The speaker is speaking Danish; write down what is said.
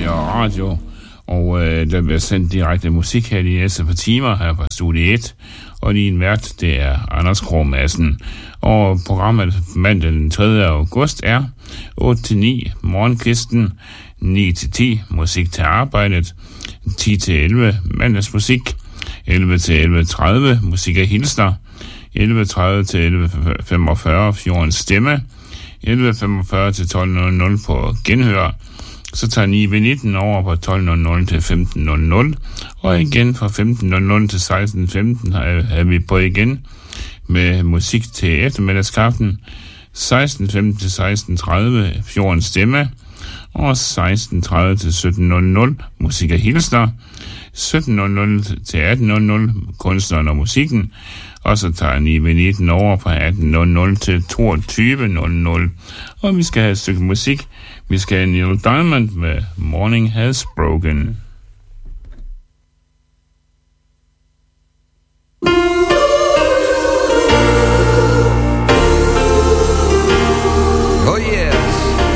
Radio, og der bliver sendt direkte musik her de næste par timer her på Studie 1, og din vært, det er Anders Krog Madsen. Og programmet mandag den 3. august er 8-9 morgenkvisten, 9-10 musik til arbejdet, 10-11 mandagsmusik, 11-11.30 musik af hilsner, 11.30 til 11.45 Fjordens Stemme, 11.45 til 12.00 på genhør. Så tager 9-19 over på 12.00 til 15.00, og igen fra 15.00 til 16.15 er vi på igen med musik til eftermiddagskaffen. 16.15 til 16.30 Fjordens Stemme, og 16.30 til 17.00 musik af hilsner, 17.00 til 18.00 kunstneren og musikken, og så tager 9-19 over fra 18.00 til 22.00, og vi skal have et stykke musik. Vi skal have Neil Diamond med Morning Has Broken.